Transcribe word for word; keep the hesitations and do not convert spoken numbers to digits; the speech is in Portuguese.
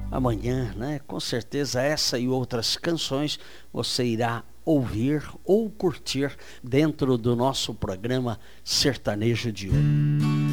amanhã, né? Com certeza essa e outras canções você irá ouvir ou curtir dentro do nosso programa Sertanejo de Ouro.